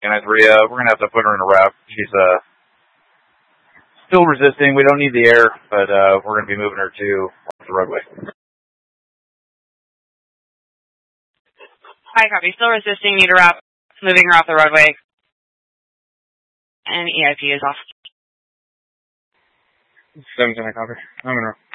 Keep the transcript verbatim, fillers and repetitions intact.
And I three, uh, we're going to have to put her in a wrap. She's uh, still resisting. We don't need the air, but uh, we're going to be moving her to the roadway. Hi, copy. Still resisting. Need a wrap. Moving her off the roadway. And E I P is off. seven ten, I copy. I'm in row.